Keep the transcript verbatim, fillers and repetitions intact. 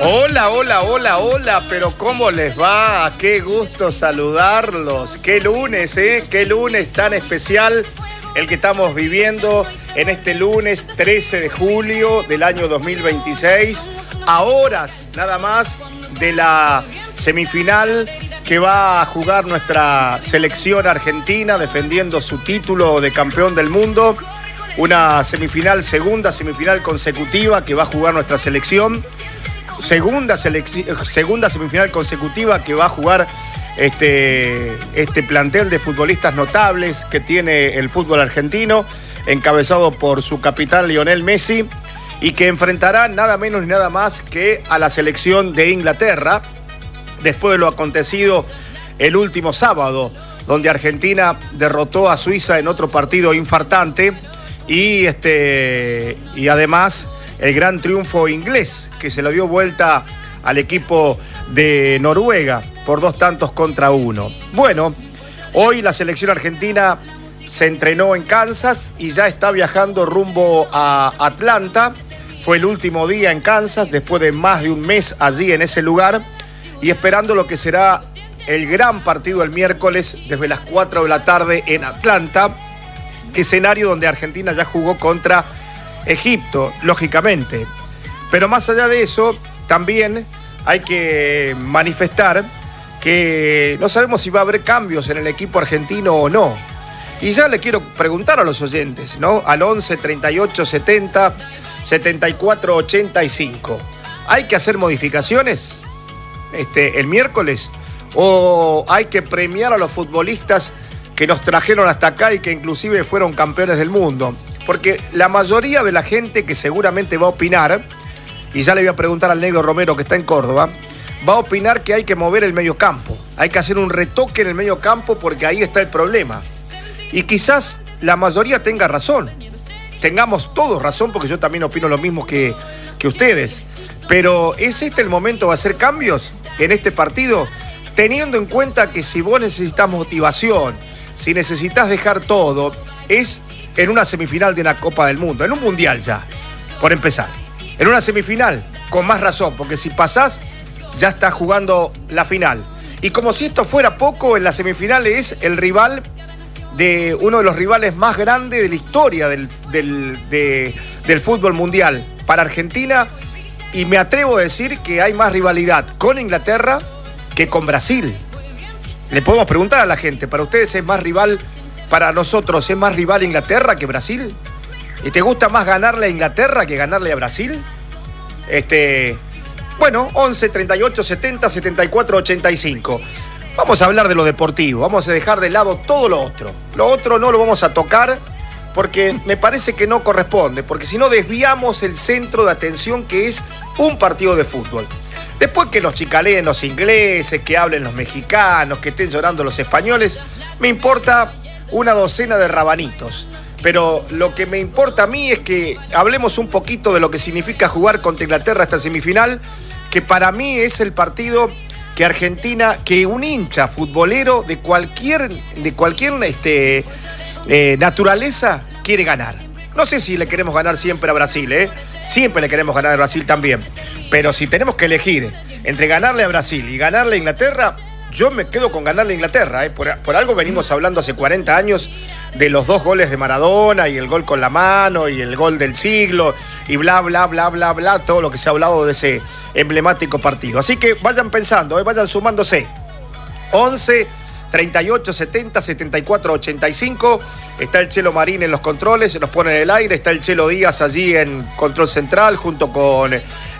Hola, hola, hola, hola, pero ¿cómo les va? Qué gusto saludarlos. Qué lunes, ¿eh? Qué lunes tan especial el que estamos viviendo en este lunes trece de julio del año dos mil veintiséis, a horas nada más de la semifinal que va a jugar nuestra selección argentina defendiendo su título de campeón del mundo. Una semifinal, segunda semifinal consecutiva que va a jugar nuestra selección. Segunda, selec- segunda semifinal consecutiva que va a jugar este, este plantel de futbolistas notables que tiene el fútbol argentino, encabezado por su capitán Lionel Messi, y que enfrentará nada menos ni nada más que a la selección de Inglaterra, después de lo acontecido el último sábado, donde Argentina derrotó a Suiza en otro partido infartante, y, este, y además el gran triunfo inglés que se lo dio vuelta al equipo de Noruega por dos tantos contra uno. Bueno, hoy la selección argentina se entrenó en Kansas y ya está viajando rumbo a Atlanta. Fue el último día en Kansas después de más de un mes allí en ese lugar y esperando lo que será el gran partido el miércoles desde las cuatro de la tarde en Atlanta, escenario donde Argentina ya jugó contra Egipto, lógicamente. Pero más allá de eso, también hay que manifestar que no sabemos si va a haber cambios en el equipo argentino o no. Y ya le quiero preguntar a los oyentes, ¿no? Al once, treinta y ocho, setenta, setenta y cuatro, ochenta y cinco. ¿Hay que hacer modificaciones este, el miércoles? ¿O hay que premiar a los futbolistas que nos trajeron hasta acá y que inclusive fueron campeones del mundo? Porque la mayoría de la gente que seguramente va a opinar, y ya le voy a preguntar al negro Romero que está en Córdoba, va a opinar que hay que mover el mediocampo. Hay que hacer un retoque en el mediocampo porque ahí está el problema. Y quizás la mayoría tenga razón. Tengamos todos razón, porque yo también opino lo mismo que, que ustedes. Pero ¿es este el momento de hacer cambios en este partido? Teniendo en cuenta que si vos necesitas motivación, si necesitas dejar todo, es en una semifinal de una Copa del Mundo, en un Mundial ya, por empezar. En una semifinal, con más razón, porque si pasás, ya estás jugando la final. Y como si esto fuera poco, en la semifinal es el rival de uno de los rivales más grandes de la historia del, del, de, del fútbol mundial para Argentina, y me atrevo a decir que hay más rivalidad con Inglaterra que con Brasil. Le podemos preguntar a la gente, ¿para ustedes es más rival? Para nosotros, ¿es más rival Inglaterra que Brasil? ¿Y te gusta más ganarle a Inglaterra que ganarle a Brasil? Este, bueno, once, treinta y ocho, setenta, setenta y cuatro, ochenta y cinco. Vamos a hablar de lo deportivo, vamos a dejar de lado todo lo otro. Lo otro no lo vamos a tocar porque me parece que no corresponde, porque si no desviamos el centro de atención que es un partido de fútbol. Después que los chicaleen los ingleses, que hablen los mexicanos, que estén llorando los españoles, me importa una docena de rabanitos. Pero lo que me importa a mí es que hablemos un poquito de lo que significa jugar contra Inglaterra esta semifinal, que para mí es el partido que Argentina, que un hincha futbolero de cualquier, de cualquier este, eh, naturaleza quiere ganar. No sé si le queremos ganar siempre a Brasil, ¿eh? Siempre le queremos ganar a Brasil también. Pero si tenemos que elegir entre ganarle a Brasil y ganarle a Inglaterra, yo me quedo con ganarle a Inglaterra, ¿eh? Por, por algo venimos hablando hace cuarenta años de los dos goles de Maradona y el gol con la mano y el gol del siglo y bla, bla, bla, bla, bla, todo lo que se ha hablado de ese emblemático partido. Así que vayan pensando, ¿eh? Vayan sumándose. once, treinta y ocho, setenta, setenta y cuatro, ochenta y cinco. Está el Chelo Marín en los controles, se nos pone en el aire. Está el Chelo Díaz allí en control central junto con